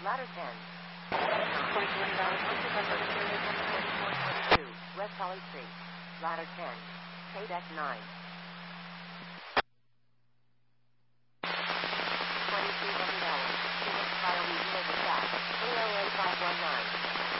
Ladder 10. West Holly Street. Ladder 10. Paydeck 9. $2,300. Phoenix Fire Regional Dispatch. ALA 519.